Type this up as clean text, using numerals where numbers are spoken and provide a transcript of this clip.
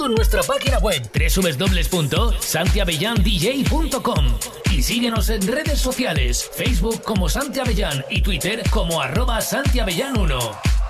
en nuestra página web www.santiavellán.dj.com y síguenos en redes sociales, Facebook como Santi Avellán y Twitter como @SantiAvellán1.